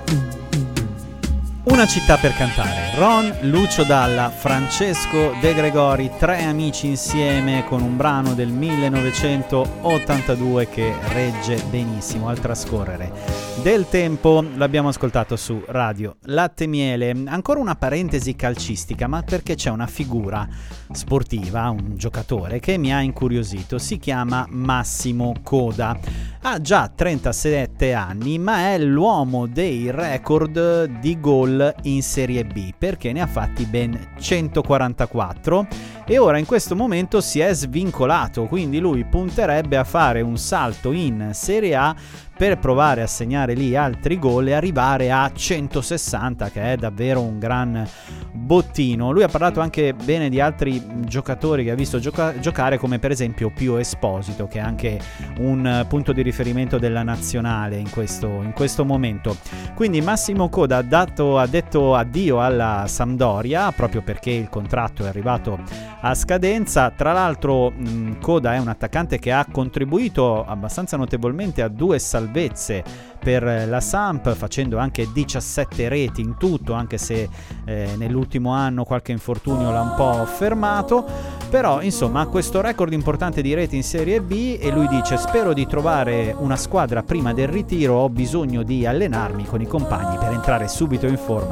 Una città per cantare. Ron, Lucio Dalla, Francesco De Gregori, tre amici insieme con un brano del 1982 che regge benissimo al trascorrere del tempo. L'abbiamo ascoltato su Radio Latte e Miele. Ancora una parentesi calcistica, ma perché c'è una figura sportiva, un giocatore che mi ha incuriosito. Si chiama Massimo Coda. Ha già 37 anni, ma è l'uomo dei record di gol in Serie B, perché ne ha fatti ben 144 e ora in questo momento si è svincolato, quindi lui punterebbe a fare un salto in Serie A per provare a segnare lì altri gol e arrivare a 160, che è davvero un gran bottino. Lui ha parlato anche bene di altri giocatori che ha visto giocare, come per esempio Pio Esposito, che è anche un punto di riferimento della nazionale in questo momento. Quindi Massimo Coda ha detto addio alla Sampdoria proprio perché il contratto è arrivato a scadenza. Tra l'altro Coda è un attaccante che ha contribuito abbastanza notevolmente a 2 salvezze per la Samp, facendo anche 17 reti in tutto, anche se nell'ultimo anno qualche infortunio l'ha un po' fermato. Però insomma ha questo record importante di reti in Serie B e lui dice: spero di trovare una squadra prima del ritiro, ho bisogno di allenarmi con i compagni per entrare subito in forma